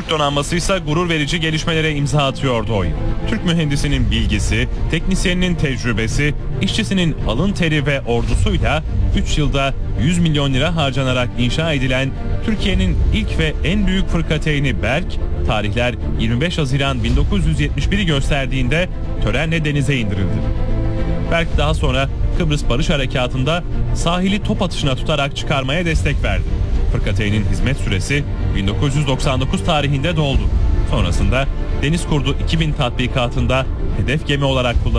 Türk donanması ise gurur verici gelişmelere imza atıyordu o yıl. Türk mühendisinin bilgisi, teknisyeninin tecrübesi, işçisinin alın teri ve ordusuyla 3 yılda 100 milyon lira harcanarak inşa edilen Türkiye'nin ilk ve en büyük fırkateyni Berk, tarihler 25 Haziran 1971'i gösterdiğinde törenle denize indirildi. Berk daha sonra Kıbrıs Barış Harekatı'nda sahili top atışına tutarak çıkarmaya destek verdi. Fırkateynin hizmet süresi 1999 tarihinde doldu. Sonrasında Deniz Kurdu 2000 tatbikatında hedef gemi olarak kullanıldı.